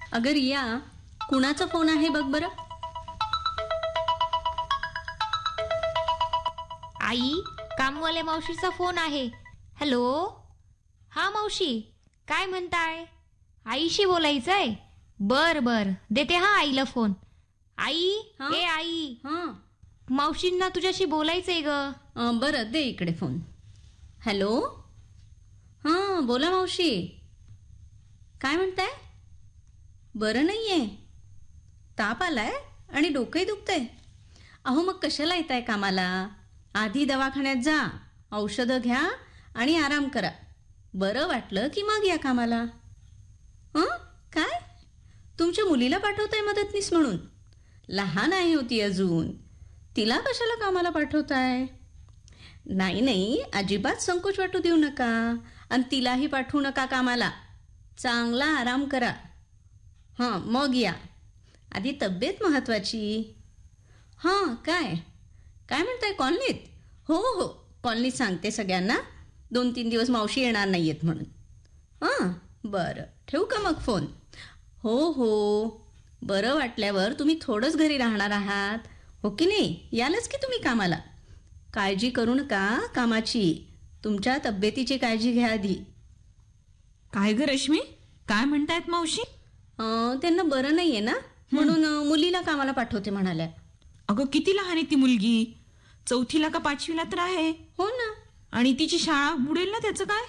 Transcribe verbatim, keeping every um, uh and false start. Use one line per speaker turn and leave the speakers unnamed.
अगं रिया, कुणाचा फोन आहे बघ बरं.
आई, कामवाल्या मावशीचा फोन आहे. हॅलो. हा मावशी, काय म्हणताय? आईशी बोलायचंय. बर बर, देते हा आईला फोन. आई,
हा?
ए आई,
हां
मावशींना तुझ्याशी बोलायचंय ग.
अं, बरं दे इकडे फोन. हॅलो. हां बोला मावशी, काय म्हणताय? बरं नाही आहे, ताप आलाय आणि डोकंही दुखतंय. अहो मग कशाला येताय कामाला? आधी दवाखान्यात जा, औषधं घ्या आणि आराम करा. बरं वाटलं की मग या कामाला. हं काय? तुमच्या मुलीला पाठवताय मदतनीस म्हणून? लहान आहे होती अजून, तिला कशाला कामाला पाठवताय? नाही नाही, अजिबात संकोच वाटू देऊ नका आणि तिलाही पाठवू नका कामाला. चांगला आराम करा. हां मग या. आधी तब्येत महत्त्वाची. हां काय काय म्हणताय, कॉलनीत? हो हो, कॉलनीत सांगते सगळ्यांना, दोन तीन दिवस मावशी येणार नाही आहेत म्हणून. हां बरं, ठेवू का मग फोन? हो हो, बरं वाटल्यावर तुम्ही थोडंच घरी राहणार आहात, हो की नाही? यालच की तुम्ही कामाला. काळजी करू नका कामाची, तुमच्या तब्येतीची काळजी घ्या आधी.
काय ग रश्मी, काय म्हणतायत मावशी?
अं, त्यांना बरं नाही आहे ना, म्हणून अं, मुलीला कामाला पाठवते म्हणाल्या.
अगं किती लहान आहे ती मुलगी, चौथीला का पाचवीला तर आहे.
हो ना.
आणि तिची शाळा बुडेल ना त्याचं काय?